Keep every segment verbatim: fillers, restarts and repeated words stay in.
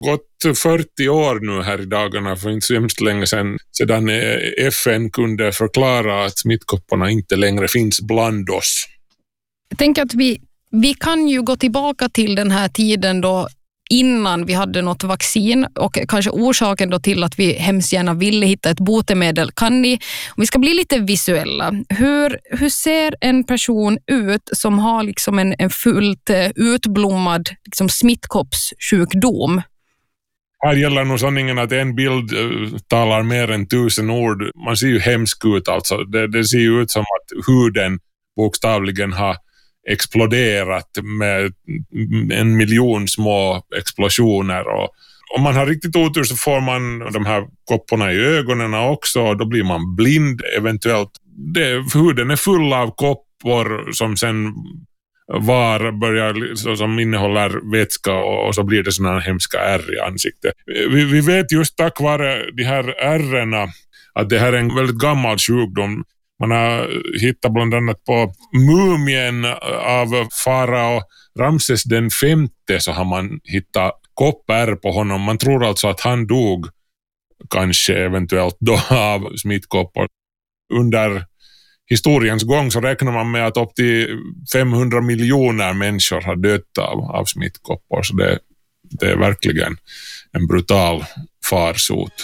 gått fyrtio år nu här i dagarna, för inte så hemskt länge sedan, sedan F N kunde förklara att smittkopporna inte längre finns bland oss. Jag tänker att vi, vi kan ju gå tillbaka till den här tiden då innan vi hade något vaccin, och kanske orsaken då till att vi hemskt gärna ville hitta ett botemedel. Kan ni, om vi ska bli lite visuella, hur, hur ser en person ut som har liksom en, en fullt utblommad liksom smittkoppssjukdom? Här gäller nog sanningen att en bild uh, talar mer än tusen ord. Man ser ju hemskt ut alltså. Det, det ser ju ut som att huden bokstavligen har exploderat med en miljon små explosioner. Och om man har riktigt otur så får man de här kopporna i ögonen också, och då blir man blind eventuellt. Det, huden är full av koppor som sen var börjar, som innehåller vätska, och, och så blir det sådana hemska ärr i ansiktet. Vi, vi vet just tack vare de här ärrena att det här är en väldigt gammal sjukdom. Man har hittat bland annat på mumien av farao Ramses den femte, så har man hittat koppär på honom. Man tror alltså att han dog kanske eventuellt då av smittkoppor. Under historiens gång så räknar man med att upp till femhundra miljoner människor har dött av, av smittkoppor. Så det, det är verkligen en brutal farsot.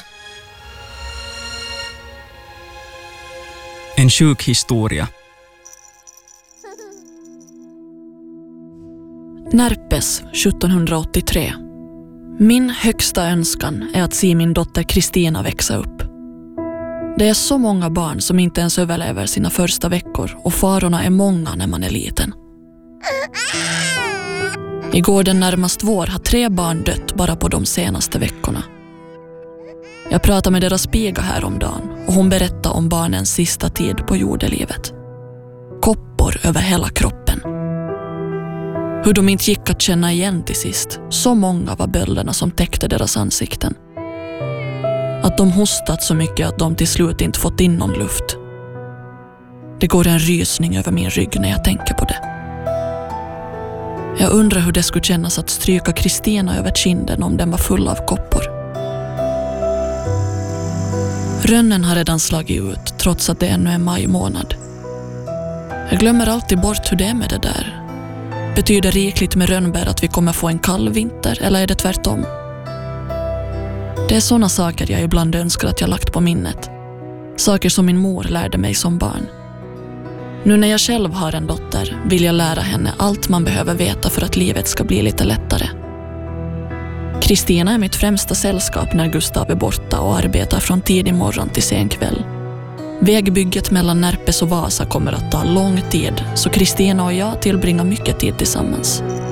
En sjuk historia. Närpes sjuttonhundraåttiotre. Min högsta önskan är att se min dotter Kristina växa upp. Det är så många barn som inte ens överlever sina första veckor, och farorna är många när man är liten. Igår den närmast vår har tre barn dött bara på de senaste veckorna. Jag pratade med deras piga häromdagen, och hon berättade om barnens sista tid på jordelivet. Koppor över hela kroppen. Hur de inte gick att känna igen till sist. Så många var bölderna som täckte deras ansikten. Att de hostat så mycket att de till slut inte fått in någon luft. Det går en rysning över min rygg när jag tänker på det. Jag undrar hur det skulle kännas att stryka Kristina över kinden om den var full av koppor. Rönnen har redan slagit ut trots att det ännu är maj månad. Jag glömmer alltid bort hur det är med det där. Betyder rikligt med rönnbär att vi kommer få en kall vinter, eller är det tvärtom? Det är såna saker jag ibland önskar att jag lagt på minnet. Saker som min mor lärde mig som barn. Nu när jag själv har en dotter vill jag lära henne allt man behöver veta för att livet ska bli lite lättare. Kristina är mitt främsta sällskap när Gustav är borta och arbetar från tidig morgon till sen kväll. Vägbygget mellan Närpes och Vasa kommer att ta lång tid, så Kristina och jag tillbringar mycket tid tillsammans.